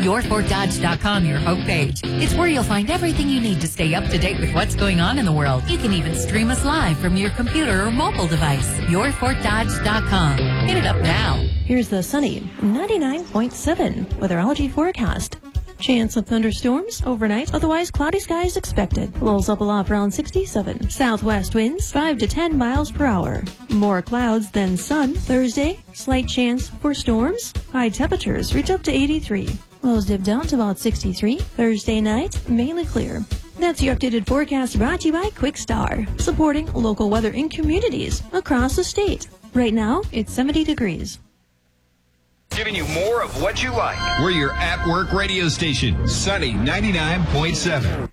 YourFortDodge.com, your homepage. It's where you'll find everything you need to stay up to date with what's going on in the world. You can even stream us live from your computer or mobile device. YourFortDodge.com. Hit it up now. Here's the sunny 99.7 weatherology forecast. Chance of thunderstorms overnight, otherwise cloudy skies expected. Lows up aloft around 67. Southwest winds 5 to 10 miles per hour. More clouds than sun. Thursday, slight chance for storms. High temperatures reach up to 83. Lows dip down to about 63. Thursday night, mainly clear. That's your updated forecast brought to you by Quick Star, supporting local weather in communities across the state. Right now, it's 70 degrees. Giving you more of what you like. We're your at-work radio station, Sunny 99.7.